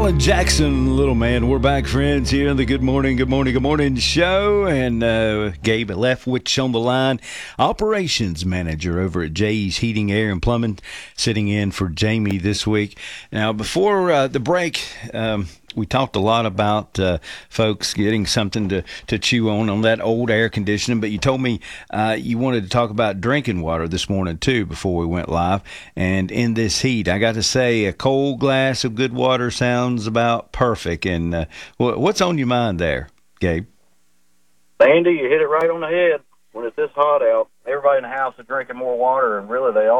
Alan Jackson, little man. We're back, friends, here in the Good Morning show. And Gabe Leftwich on the line, operations manager over at Jay's Heating, Air, and Plumbing, sitting in for Jamie this week. Now, before the break, we talked a lot about folks getting something to chew on that old air conditioning, but you told me you wanted to talk about drinking water this morning, too, before we went live. And in this heat, I got to say, a cold glass of good water sounds about perfect. And what's on your mind there, Gabe? Andy, you hit it right on the head. When it's this hot out, everybody in the house is drinking more water, and really they all